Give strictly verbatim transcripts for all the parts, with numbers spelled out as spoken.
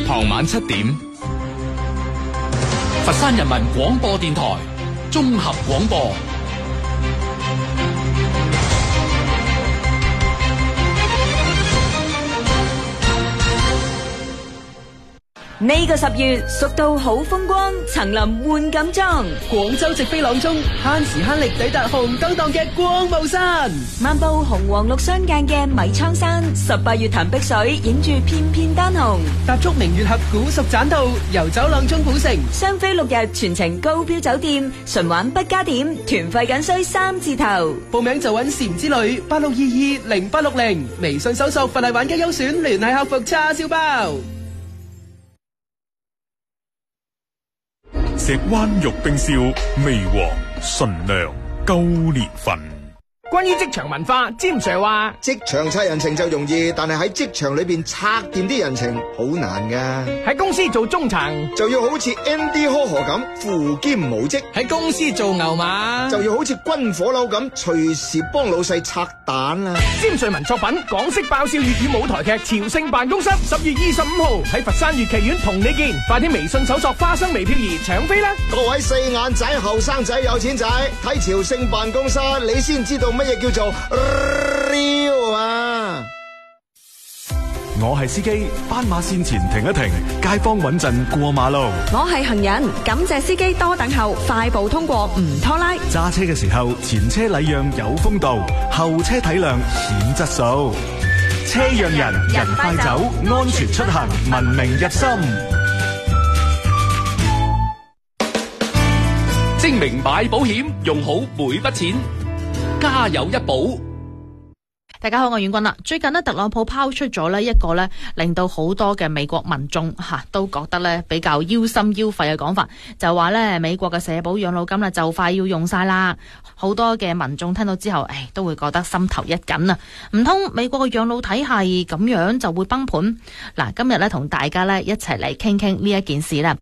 傍晚七點， 佛山人民廣播電台綜合廣播。 呢個十月蜀道好風光，層林換錦裝， 廣州直飛朗中，慳時慳力抵達紅燈檔嘅光霧山， 漫步紅黃綠相間嘅米倉山，十八月潭碧水影住片片丹紅， 踏足明月峽古蜀棧道，遊走朗中古城， 雙飛六日全程高標酒店，純玩不加點，團費僅需三字頭。 報名就揾禪之旅八六二二零八六零，微信搜索佛系玩家優選聯繫客服叉燒包。 石灣玉冰燒，味和純良高年份。 關於職場文化，詹 Sir 話： 職場拆人情就容易，但係喺職場裏邊拆掂啲人情好難噶。 喺公司做中層就要好似 Andy 呵呵咁扶兼無職， 喺公司做牛馬就要好似軍火佬咁隨時幫老細拆彈啦。 詹瑞文作品《港式爆笑粵語舞台劇朝聖辦公室》，十月二十五號喺佛山粵劇院同你見，快啲微信搜索花生微漂兒搶飛啦！ 各位四眼仔、後生仔、有錢仔，睇朝聖辦公室，你先知道乜嘢叫做 real 啊！ 我係司機，斑馬線前停一停，街坊穩陣過馬路。 我係行人，感謝司機多等候，快步通過唔拖拉。 揸車嘅時候，前車禮讓有風度，後車體諒顯質素。車讓人，人快走，安全出行，文明入心。 精明買保險，用好每筆錢，家有一保。 大家好，我係阮君啦。最近呢，特朗普拋出咗呢一個呢，令到好多嘅美國民眾吓都覺得呢比較腰心腰肺嘅講法，就話呢美國嘅社保養老金呢就快要用晒啦。好多嘅民眾聽到之後，誒都會覺得心頭一緊啊！唔通美國嘅養老體系咁樣就會崩盤？嗱，今日呢，同大家呢一齊嚟傾傾呢一件事啦。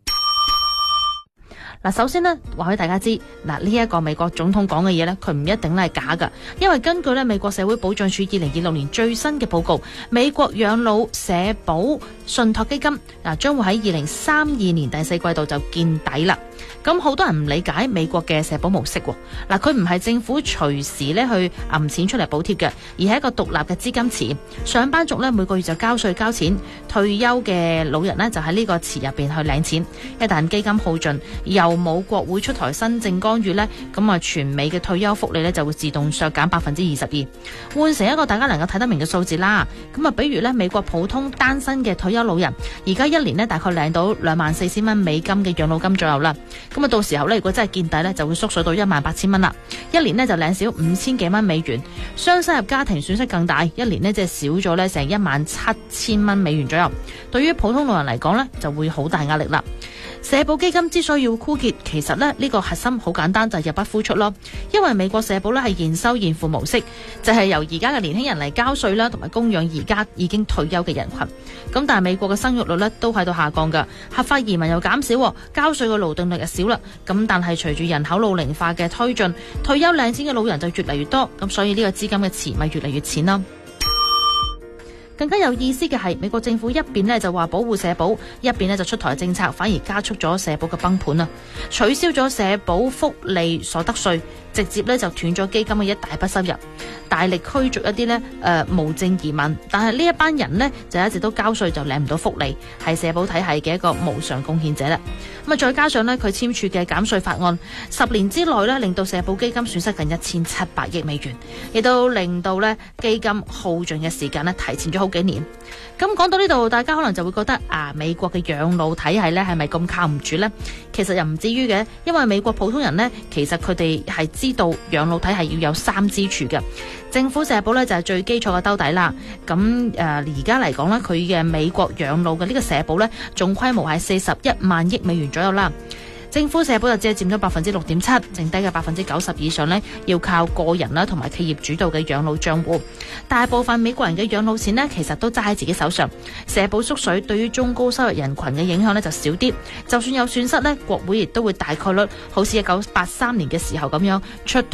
嗱，首先呢，話俾大家知，嗱呢一個美國總統講嘅嘢呢，佢唔一定係假噶，因為根據呢美國社會保障署二零二六年最新嘅報告，美國養老社保信託基金嗱將會喺二零三二年第四季度就見底啦。咁好多人唔理解美國嘅社保模式喎，嗱佢唔係政府隨時咧去揞錢出嚟補貼嘅，而係一個獨立嘅資金池。上班族咧每個月就交稅交錢，退休嘅老人呢就喺呢個池入邊去領錢。一旦基金耗盡，又冇國會出台新政干預呢，咁啊全美嘅退休福利呢就會自動削減百分之二十二。換成一個大家能夠睇得明嘅數字啦，咁啊比如呢美國普通單身嘅退休老人，而家一年呢大概領到兩萬四千蚊美金嘅養老金左右啦。咁啊，到時候咧，如果真係見底咧，就會縮水到一萬八千蚊啦。一年呢就領少五千幾蚊美元，雙收入家庭損失更大，一年呢即係少咗咧成一萬七千蚊美元左右。對於普通老人嚟講咧，就會好大壓力啦。社保基金之所以要枯竭，其實咧呢個核心好簡單，就係入不敷出咯。因為美國社保咧係現收現付模式，就係由而家嘅年輕人嚟交稅啦，同埋供養而家已經退休嘅人群。咁但係美國嘅生育率咧都喺度下降噶，合法移民又減少，交稅嘅勞動力又少啦。咁但係隨住人口老齡化嘅推進，退休領錢嘅老人就越嚟越多，咁所以呢個資金嘅池咪越嚟越淺咯。更加有意思嘅係，美國政府一邊呢就話保護社保，一邊呢就出台政策，反而加速咗社保嘅崩盤啊！取消咗社保福利所得稅，直接呢就斷咗基金嘅一大筆收入，大力驅逐一啲呢誒、呃、無證移民。但係呢一班人呢，就一直都交稅就領唔到福利，係社保體系嘅一個無償貢獻者啦。咁啊，再加上呢，佢簽署嘅減稅法案，十年之內呢令到社保基金損失近一千七百億美元，亦都令到呢基金耗盡嘅時間呢提前咗好幾年。咁講到呢度，大家可能就會覺得啊，美國嘅養老體系呢係咪咁靠唔住呢？其實又唔至於嘅，因為美國普通人呢，其實佢哋係知道養老體系要有三支柱嘅。政府社保呢就係最基礎嘅兜底啦。咁誒而家嚟講呢，佢嘅美國養老嘅呢個社保呢，總規模係四十一萬億美元左右啦。政府社保就只係佔咗百分之六點七，剩低嘅百分之九十以上呢，要靠個人啦同埋企業主導嘅養老帳戶。大部分美國人嘅養老錢呢，其實都揸喺自己手上。社保縮水對於中高收入人群嘅影響呢就少啲。就算有損失呢，國會亦都會大概率好似一九八三年嘅時候咁樣出